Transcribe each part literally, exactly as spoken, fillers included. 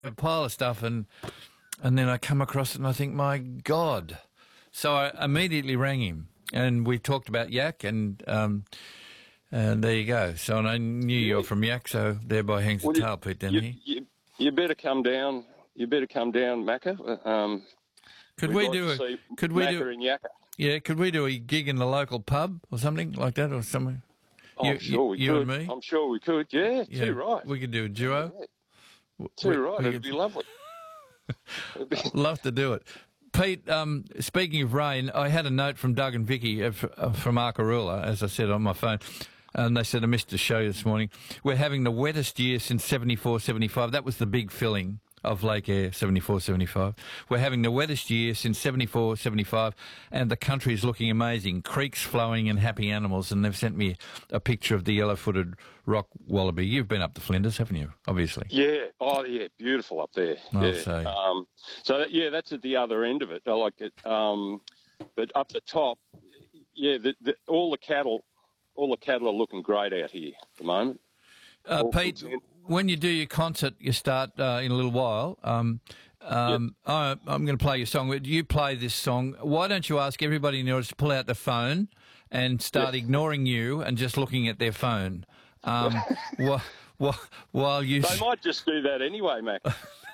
a pile of stuff, and and then I come across it and I think, my God. So I immediately rang him, and we talked about yak, and um, and there you go. So I knew you're from yak, so thereby hangs Well, the you- tail, Pete You, Dennehy. you, you better come down. You better come down, Macca. Um, Could we'd we like do to a? see Could we Macca do? and Yakka. Yeah, could we do a gig in the local pub or something like that, or something? Oh, You- I'm sure we you could. and me? I'm sure we could. Yeah, Yeah, too right. We could do a duo. Yeah, too We- right. we It'd could- be lovely. It'd be- Love to do it. Pete, um, speaking of rain, I had a note from Doug and Vicky uh, f- uh, from Arkaroola, as I said on my phone, and they said I missed the show this morning. We're having the wettest year since seventy-four seventy-five. That was the big filling of Lake Eyre, seventy-four seventy-five. We're having the wettest year since seventy-four seventy-five, and the country is looking amazing. Creeks flowing and happy animals, and they've sent me a picture of the yellow-footed rock wallaby. You've been up to Flinders, haven't you? Obviously. yeah. Oh, yeah. Beautiful up there. I'll yeah. say. Um, so that, yeah, that's at the other end of it. I like it. Um, but up the top, yeah, the, the, all the cattle, all the cattle are looking great out here at the moment. Uh, All Pete, content. when you do your concert, you start uh, in a little while. Um, um, I, I'm going to play your song. But you play this song. Why don't you ask everybody in the audience to pull out their phone and start ignoring you and just looking at their phone um, while, while, while you... They might just do that anyway, Mac.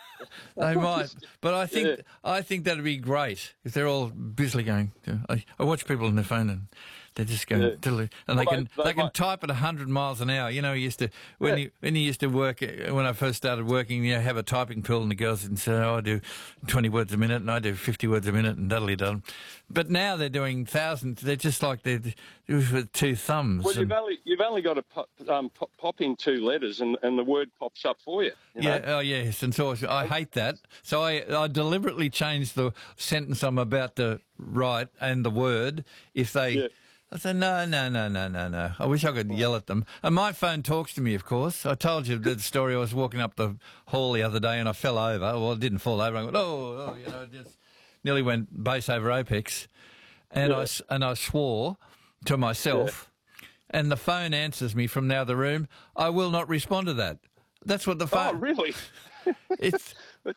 They might, but I think Yeah. I think that'd be great if they're all busily going. I, I watch people on their phone and they're just going, Yeah. diddly, and they Well, can they- they, they can might- type at a hundred miles an hour. You know, you used to when Yeah. you when you used to work uh, when I first started working, you have a typing tool, and the girls would say, "Oh, I do twenty words a minute, and I do fifty words a minute," and duddly dum. But now they're doing thousands. They're just like they're with two thumbs. Well, you've and- only you've only got to pop, um, pop, pop in two letters, and, and the word pops up for you. you know? Yeah, oh yes, and so I hate that. So I, I deliberately changed the sentence I'm about to write and the word if they. Yeah. I said no, no, no, no, no, no. I wish I could yell at them. And my phone talks to me, of course. I told you the story. I was walking up the hall the other day and I fell over. Well, I didn't fall over. I went, oh, oh you know, just nearly went base over apex, and I Yeah. s- and I swore to myself. And the phone answers me from the other room. I will not respond to that. That's what the Oh, phone. really? It's.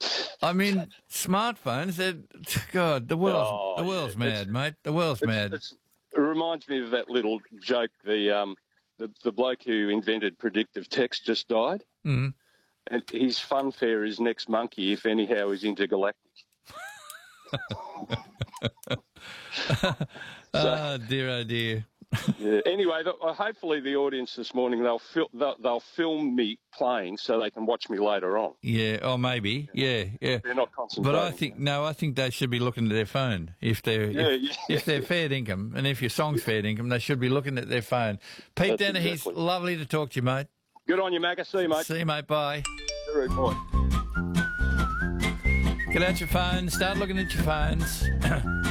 I mean, smartphones. They're, God, the world's Oh, the world's yeah, mad, mate. The world's mad. It's, it reminds me of that little joke. The um, the, the bloke who invented predictive text just died, Mhm. and his funfair is next monkey, if anyhow is intergalactic. Oh dear, oh dear. Yeah. Anyway, the, uh, hopefully the audience this morning they'll, fil- they'll they'll film me playing so they can watch me later on. Yeah, or maybe. Yeah, yeah. They're not concentrating. But I think no, I think they should be looking at their phone if they're Yeah, if, yeah. if they're fair income, and if your song's fair income, they should be looking at their phone. Pete That's Dennehy's exactly. lovely to talk to you, mate. Good on you, Macca. See you, mate. See you, mate. Bye. Very good. Get out your phone. Start looking at your phones.